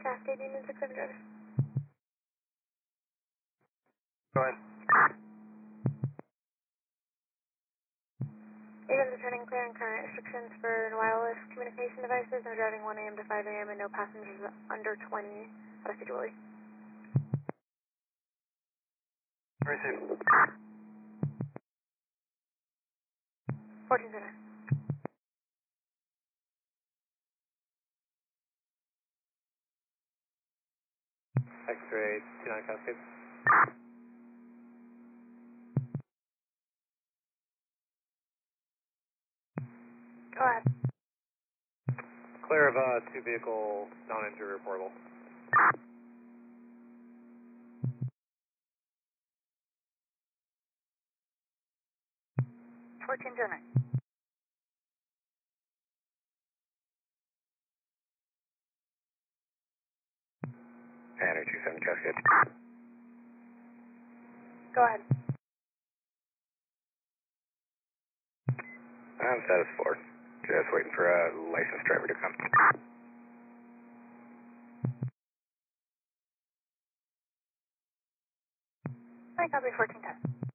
Cascade Union 67 driver. Go ahead. Agents are turning clear and current restrictions for wireless communication devices. No driving 1 a.m. to 5 a.m. and no passengers under 20 out of Julie. Receive. 14 center. X-ray 29 Cascade. Go ahead. Clear of 2 vehicle non-entry reportable. 14 center. Tanner 27 Cascade. Go ahead. I'm status 4. Just waiting for a licensed driver to come. I copy 1410.